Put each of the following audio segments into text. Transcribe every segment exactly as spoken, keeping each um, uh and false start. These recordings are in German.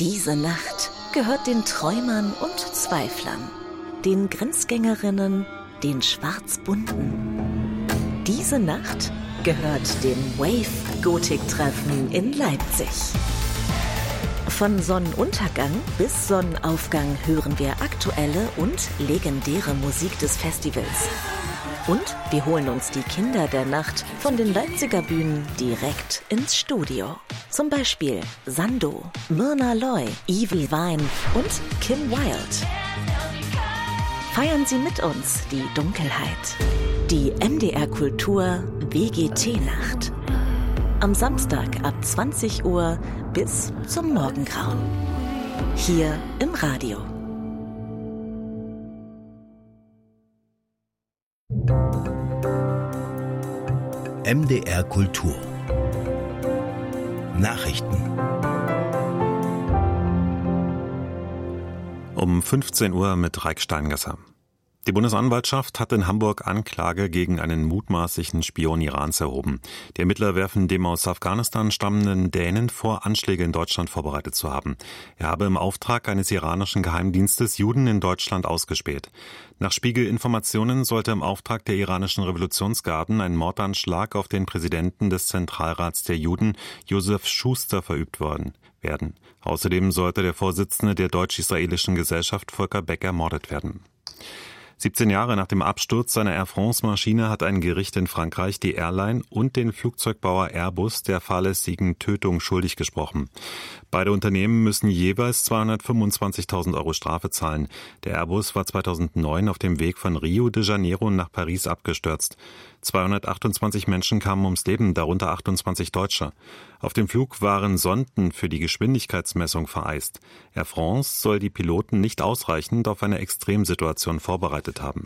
Diese Nacht gehört den Träumern und Zweiflern, den Grenzgängerinnen, den Schwarzbunten. Diese Nacht gehört dem Wave-Gotik-Treffen in Leipzig. Von Sonnenuntergang bis Sonnenaufgang hören wir aktuelle und legendäre Musik des Festivals. Und wir holen uns die Kinder der Nacht von den Leipziger Bühnen direkt ins Studio. Zum Beispiel Sando, Myrna Loy, Evil Vine und Kim Wilde. Feiern Sie mit uns die Dunkelheit. Die M D R Kultur W G T-Nacht. Am Samstag ab zwanzig Uhr bis zum Morgengrauen. Hier im Radio. M D R Kultur. Nachrichten. Um fünfzehn Uhr mit Reik Steingasser. Die Bundesanwaltschaft hat in Hamburg Anklage gegen einen mutmaßlichen Spion Irans erhoben. Die Ermittler werfen dem aus Afghanistan stammenden Dänen vor, Anschläge in Deutschland vorbereitet zu haben. Er habe im Auftrag eines iranischen Geheimdienstes Juden in Deutschland ausgespäht. Nach Spiegel-Informationen sollte im Auftrag der iranischen Revolutionsgarden ein Mordanschlag auf den Präsidenten des Zentralrats der Juden, Josef Schuster, verübt worden werden. Außerdem sollte der Vorsitzende der deutsch-israelischen Gesellschaft, Volker Beck, ermordet werden. siebzehn Jahre nach dem Absturz seiner Air France-Maschine hat ein Gericht in Frankreich die Airline und den Flugzeugbauer Airbus der fahrlässigen Tötung schuldig gesprochen. Beide Unternehmen müssen jeweils zweihundertfünfundzwanzigtausend Euro Strafe zahlen. Der Airbus war zweitausendneun auf dem Weg von Rio de Janeiro nach Paris abgestürzt. zweihundertachtundzwanzig Menschen kamen ums Leben, darunter achtundzwanzig Deutsche. Auf dem Flug waren Sonden für die Geschwindigkeitsmessung vereist. Air France soll die Piloten nicht ausreichend auf eine Extremsituation vorbereitet haben.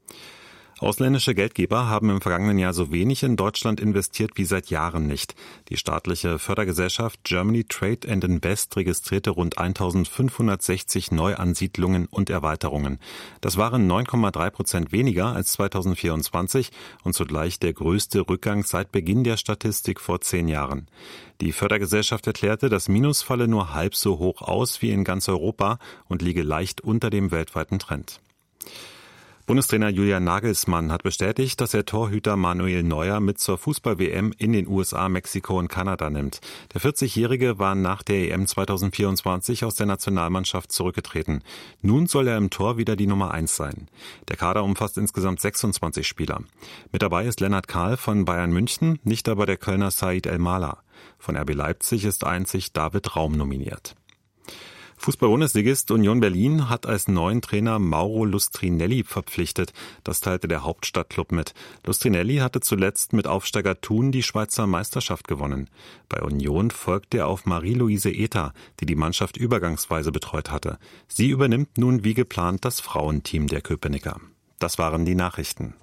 Ausländische Geldgeber haben im vergangenen Jahr so wenig in Deutschland investiert wie seit Jahren nicht. Die staatliche Fördergesellschaft Germany Trade and Invest registrierte rund eintausendfünfhundertsechzig Neuansiedlungen und Erweiterungen. Das waren neun Komma drei Prozent weniger als zweitausendvierundzwanzig und zugleich der größte Rückgang seit Beginn der Statistik vor zehn Jahren. Die Fördergesellschaft erklärte, das Minus falle nur halb so hoch aus wie in ganz Europa und liege leicht unter dem weltweiten Trend. Bundestrainer Julian Nagelsmann hat bestätigt, dass er Torhüter Manuel Neuer mit zur Fußball-W M in den U S A, Mexiko und Kanada nimmt. Der vierzigjährige war nach der E M zweitausendvierundzwanzig aus der Nationalmannschaft zurückgetreten. Nun soll er im Tor wieder die Nummer eins sein. Der Kader umfasst insgesamt sechsundzwanzig Spieler. Mit dabei ist Lennart Kahl von Bayern München, nicht aber der Kölner Said El-Mala. Von R B Leipzig ist einzig David Raum nominiert. Fußball-Bundesligist Union Berlin hat als neuen Trainer Mauro Lustrinelli verpflichtet. Das teilte der Hauptstadtklub mit. Lustrinelli hatte zuletzt mit Aufsteiger Thun die Schweizer Meisterschaft gewonnen. Bei Union folgt er auf Marie-Louise Ether, die die Mannschaft übergangsweise betreut hatte. Sie übernimmt nun wie geplant das Frauenteam der Köpenicker. Das waren die Nachrichten.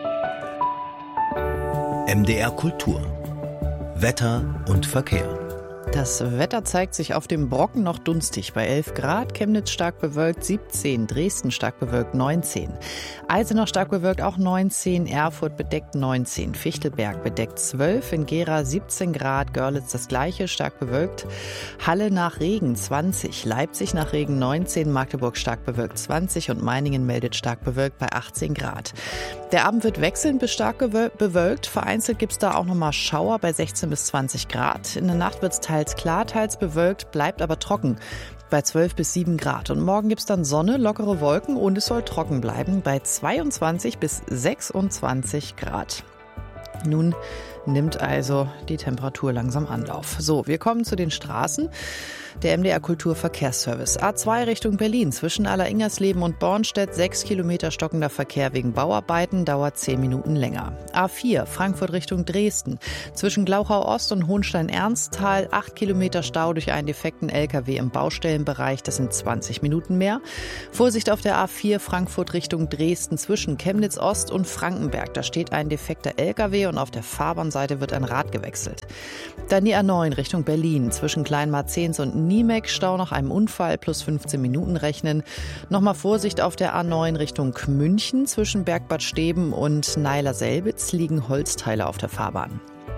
M D R Kultur. Wetter und Verkehr. Das Wetter zeigt sich auf dem Brocken noch dunstig bei elf Grad, Chemnitz stark bewölkt siebzehn, Dresden stark bewölkt neunzehn, Eisenach stark bewölkt auch neunzehn, Erfurt bedeckt neunzehn, Fichtelberg bedeckt zwölf, in Gera siebzehn Grad, Görlitz das gleiche, stark bewölkt, Halle nach Regen zwanzig, Leipzig nach Regen neunzehn, Magdeburg stark bewölkt zwanzig und Meiningen meldet stark bewölkt bei achtzehn Grad. Der Abend wird wechselnd bis stark bewölkt, vereinzelt gibt es da auch nochmal Schauer bei sechzehn bis zwanzig Grad. In der Nacht wird es teils klar, teils bewölkt, bleibt aber trocken bei zwölf bis sieben Grad. Und morgen gibt es dann Sonne, lockere Wolken und es soll trocken bleiben bei zweiundzwanzig bis sechsundzwanzig Grad. Nun nimmt also die Temperatur langsam Anlauf. So, wir kommen zu den Straßen. Der M D R Kulturverkehrsservice. A zwei Richtung Berlin. Zwischen Allersingersleben und Bornstedt sechs Kilometer stockender Verkehr wegen Bauarbeiten, dauert zehn Minuten länger. A vier Frankfurt Richtung Dresden. Zwischen Glauchau Ost und Hohenstein-Ernsthal acht Kilometer Stau durch einen defekten L K W im Baustellenbereich. Das sind zwanzig Minuten mehr. Vorsicht auf der A vier Frankfurt Richtung Dresden. Zwischen Chemnitz Ost und Frankenberg. Da steht ein defekter L K W und auf der Fahrbahnseite wird ein Rad gewechselt. Dann die A neun Richtung Berlin. Zwischen Kleinmarzens und Niemek, Stau nach einem Unfall, plus fünfzehn Minuten rechnen. Nochmal Vorsicht auf der A neun Richtung München. Zwischen Bergbad Steben und Neiler-Selbitz liegen Holzteile auf der Fahrbahn.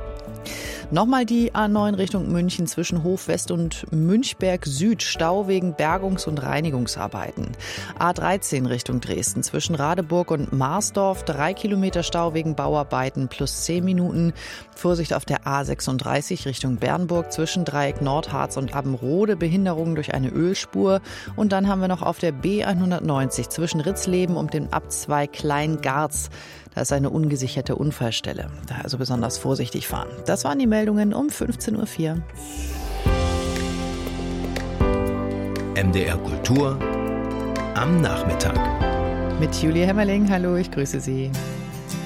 Nochmal die A neun Richtung München zwischen Hof West und Münchberg Süd. Stau wegen Bergungs- und Reinigungsarbeiten. A dreizehn Richtung Dresden zwischen Radeburg und Marsdorf. Drei Kilometer Stau wegen Bauarbeiten plus zehn Minuten. Vorsicht auf der A sechsunddreißig Richtung Bernburg zwischen Dreieck Nordharz und Abbenrode. Behinderungen durch eine Ölspur. Und dann haben wir noch auf der B hundertneunzig zwischen Ritzleben und dem Abzweig Kleingarz. Da ist eine ungesicherte Unfallstelle. Da also besonders vorsichtig fahren. Das waren die Meldungen um fünfzehn Uhr vier. M D R Kultur am Nachmittag. Mit Julia Hemmerling. Hallo, ich grüße Sie.